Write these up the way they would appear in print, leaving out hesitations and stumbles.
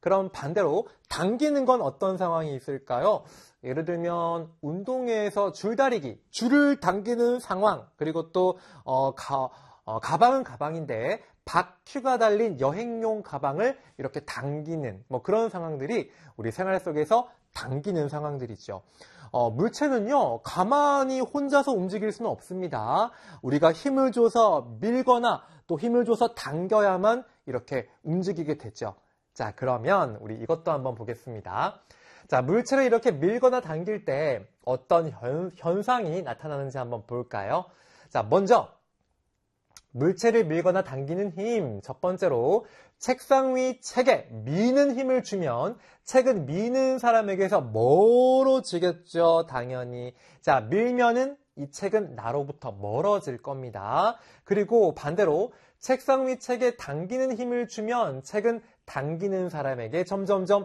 그럼 반대로 당기는 건 어떤 상황이 있을까요? 예를 들면 운동회에서 줄다리기, 줄을 당기는 상황, 그리고 또 가방은 가방인데 바퀴가 달린 여행용 가방을 이렇게 당기는 뭐 그런 상황들이 우리 생활 속에서 당기는 상황들이죠. 물체는요, 가만히 혼자서 움직일 수는 없습니다. 우리가 힘을 줘서 밀거나 또 힘을 줘서 당겨야만 이렇게 움직이게 되죠. 자, 그러면 우리 이것도 한번 보겠습니다. 자, 물체를 이렇게 밀거나 당길 때 어떤 현상이 나타나는지 한번 볼까요? 자, 먼저 물체를 밀거나 당기는 힘. 첫 번째로 책상 위 책에 미는 힘을 주면 책은 미는 사람에게서 멀어지겠죠, 당연히. 자, 밀면은 이 책은 나로부터 멀어질 겁니다. 그리고 반대로 책상 위 책에 당기는 힘을 주면 책은 당기는 사람에게 점점점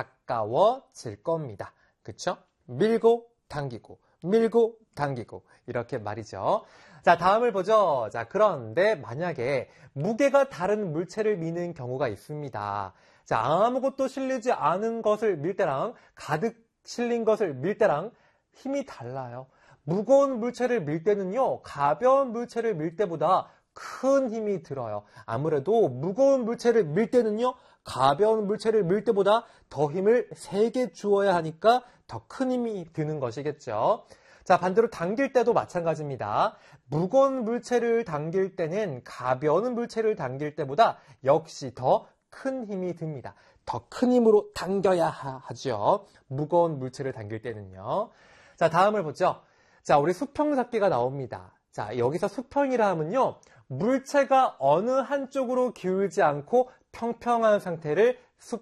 가까워질 겁니다. 그쵸? 밀고 당기고 밀고 당기고 이렇게 말이죠. 자, 다음을 보죠. 자, 그런데 만약에 무게가 다른 물체를 미는 경우가 있습니다. 자, 아무것도 실리지 않은 것을 밀 때랑 가득 실린 것을 밀 때랑 힘이 달라요. 무거운 물체를 밀 때는요, 가벼운 물체를 밀 때보다 큰 힘이 들어요. 아무래도 무거운 물체를 밀 때는요, 가벼운 물체를 밀 때보다 더 힘을 세게 주어야 하니까 더 큰 힘이 드는 것이겠죠. 자, 반대로 당길 때도 마찬가지입니다. 무거운 물체를 당길 때는 가벼운 물체를 당길 때보다 역시 더 큰 힘이 듭니다. 더 큰 힘으로 당겨야 하죠. 무거운 물체를 당길 때는요. 자, 다음을 보죠. 자, 우리 수평잡기가 나옵니다. 자, 여기서 수평이라 하면요, 물체가 어느 한쪽으로 기울지 않고 평평한 상태를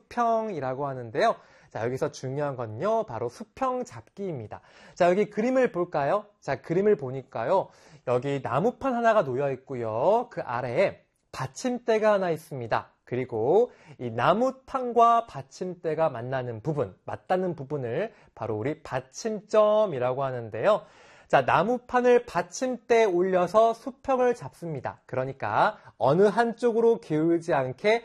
수평이라고 하는데요. 자, 여기서 중요한 건요, 바로 수평잡기입니다. 자, 여기 그림을 볼까요? 자, 그림을 보니까요, 여기 나무판 하나가 놓여 있고요. 그 아래에 받침대가 하나 있습니다. 그리고 이 나무판과 받침대가 만나는 부분, 맞닿는 부분을 바로 우리 받침점이라고 하는데요. 자, 나무판을 받침대에 올려서 수평을 잡습니다. 그러니까 어느 한쪽으로 기울지 않게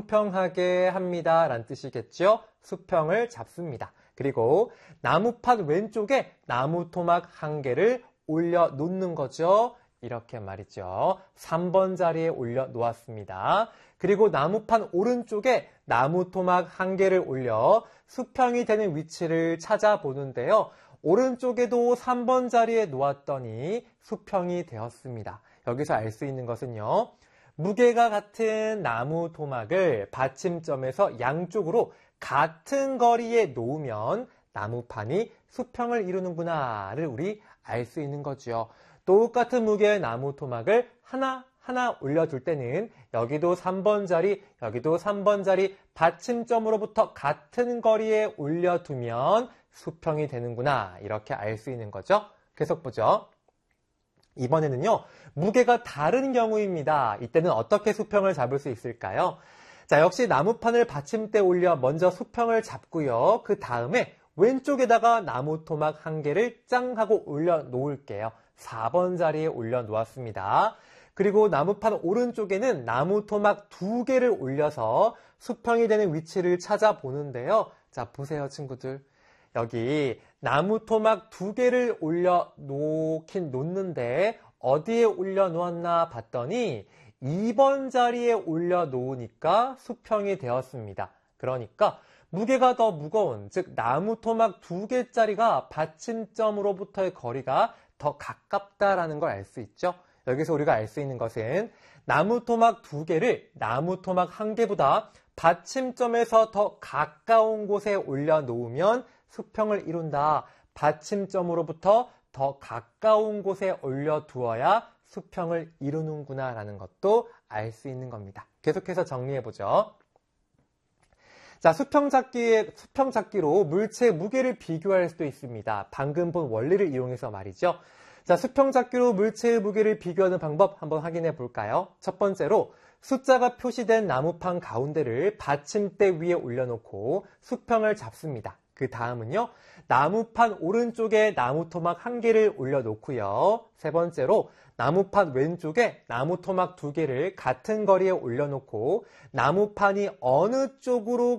평평하게 합니다. 라는 뜻이겠죠. 수평을 잡습니다. 그리고 나무판 왼쪽에 나무 토막 한 개를 올려 놓는 거죠. 이렇게 말이죠. 3번 자리에 올려 놓았습니다. 그리고 나무판 오른쪽에 나무 토막 한 개를 올려 수평이 되는 위치를 찾아보는데요. 오른쪽에도 3번 자리에 놓았더니 수평이 되었습니다. 여기서 알 수 있는 것은요, 무게가 같은 나무 토막을 받침점에서 양쪽으로 같은 거리에 놓으면 나무판이 수평을 이루는구나를 우리 알 수 있는 거죠. 똑같은 무게의 나무 토막을 하나 올려둘 때는 여기도 3번 자리, 여기도 3번 자리 받침점으로부터 같은 거리에 올려두면 수평이 되는구나, 이렇게 알 수 있는 거죠. 계속 보죠. 이번에는요, 무게가 다른 경우입니다. 이때는 어떻게 수평을 잡을 수 있을까요? 자, 역시 나무판을 받침대에 올려 먼저 수평을 잡고요. 그 다음에 왼쪽에다가 나무 토막 한 개를 짱 하고 올려 놓을게요. 4번 자리에 올려 놓았습니다. 그리고 나무판 오른쪽에는 나무 토막 2개를 올려서 수평이 되는 위치를 찾아보는데요. 자, 보세요, 친구들. 여기 나무 토막 2개를 올려 놓는데 어디에 올려 놓았나 봤더니 2번 자리에 올려 놓으니까 수평이 되었습니다. 그러니까 무게가 더 무거운, 즉 나무 토막 2개짜리가 받침점으로부터의 거리가 더 가깝다라는 걸 알 수 있죠. 여기서 우리가 알 수 있는 것은 나무 토막 2개를 나무 토막 1개보다 받침점에서 더 가까운 곳에 올려 놓으면 수평을 이룬다. 받침점으로부터 더 가까운 곳에 올려 두어야 수평을 이루는구나 라는 것도 알 수 있는 겁니다. 계속해서 정리해 보죠. 자, 수평잡기로 물체의 무게를 비교할 수도 있습니다. 방금 본 원리를 이용해서 말이죠. 자, 수평잡기로 물체의 무게를 비교하는 방법 한번 확인해 볼까요? 첫 번째로 숫자가 표시된 나무판 가운데를 받침대 위에 올려놓고 수평을 잡습니다. 그 다음은요, 나무판 오른쪽에 나무 토막 1개를 올려놓고요. 세 번째로 나무판 왼쪽에 나무 토막 2개를 같은 거리에 올려놓고 나무판이 어느 쪽으로